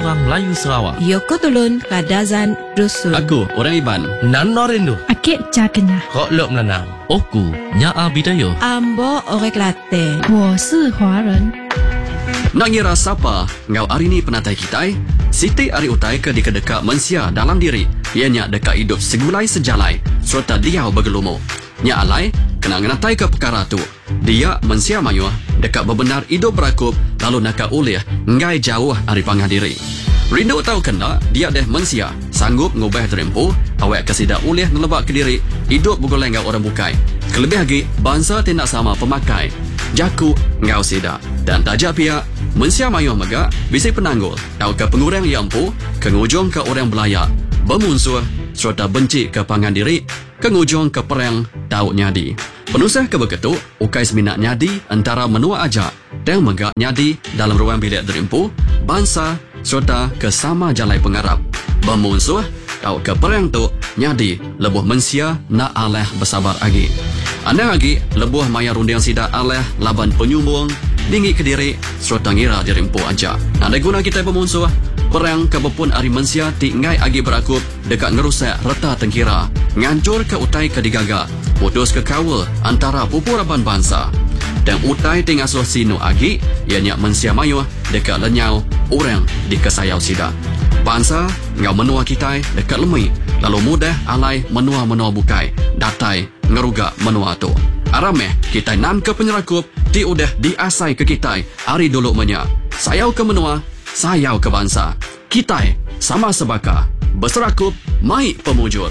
orang Melayu Sarawak. Yoko Tulun Kadazan Dusun. Aku orang Iban. Nan Norindu. Akik Jakenya. Kok Lok Melanau. Oku Nyaa Bidayo. Ambo Orang Kelantan. 我是华人。 Nak ngira siapa ngau hari ni penatai kita? Siti ari utai ke dekat mensia dalam diri. Ianya dekat hidup segulai sejalai serta dia bergelumu. Nya alai kena ngenatai ke perkara tu. Dia mensia mayuh dekat bebenar hidup berakup lalu nak ulih ngai jauh ari pangah diri. Rindu tahu kena dia deh mensia sanggup ngubah terempu awak kesida ulih nelebak ke diri hidup bugolai ngau orang bukai. Kelebih lagi bangsa tidak sama pemakai. Jaku ngau sida dan tajak pihak mensia mayuh mega bisi penanggul tahu ke pengurang yang empu kengujung ke orang belayak bermusuh serta benci ke pangan diri kengujung ke perang tahu nyadi penusah ke beketuk ukai seminat nyadi antara menua aja dan mega nyadi dalam ruang bilik derimpu bangsa serta ke sama jalai pengarap bermusuh tahu ke perang tu nyadi lebuh mensia nak aleh bersabar lagi anda lagi lebuh maya rundiang sida aleh laban penyumbung dinggi ke diri serta ngira dirimpu aja. Ada guna kita bermusuh perang kebepun ari mensia ti ngai agi berakup dekat ngerusak reta tengkira ngancur ke utai ke digaga putus ke kawal antara pupuraban bangsa dan utai tingasuh sino agi ianya mensia mayuh dekat lenyau orang di kesayau sida bangsa ngau menua kita dekat lemui lalu mudah alai menua-menua bukai datai ngeruga menua tu arameh kita nan ke penyerakup ti udah diasai ke kita hari dulu menya sayau ke menua sayau ke bangsa kita sama sebaka berserakup mai pemujur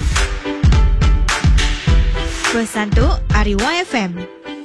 Pesan tu Ari YFM.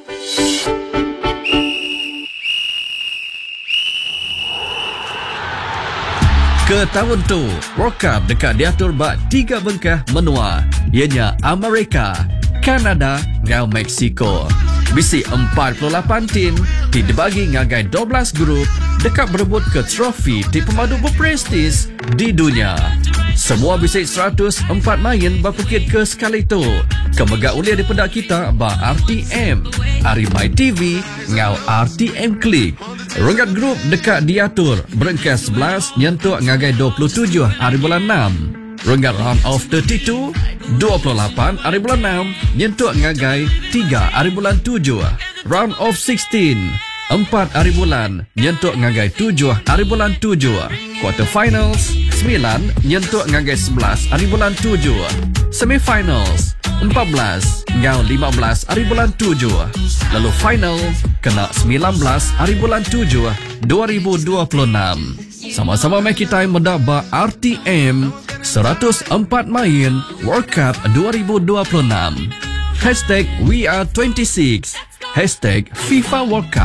Ke tahun tu, World Cup dekat diatur bak 3 bengkah menua. Ianya Amerika, Kanada dan Mexico. Bisi 48 tim dibagi ngagai 12 grup dekat berebut ke trofi di pemadu berprestis di dunia. Semua bisi 104 main berpukit ke sekali tu. Kemegak uliah di pedak kita ba RTM, Arimai TV ngau RTM Klik. Renggat grup dekat diatur berengkas 11 nyentuk ngagai 27 hari bulan 6. Renggat round of 32 28 hari bulan 6 nyentuk ngagai 3 hari bulan 7. Round of 16 4 hari bulan nyentuk ngagai 7 hari bulan 7. Quarter finals 9 nyentuk ngagai 11 hari bulan 7. Semifinals 14 ngau 15 hari bulan 7. Lalu final kena 19 hari bulan 7 2026. Sama-sama mai kita mendaba RTM 104 main World Cup 2026. #WeAre26 #FIFA World Cup.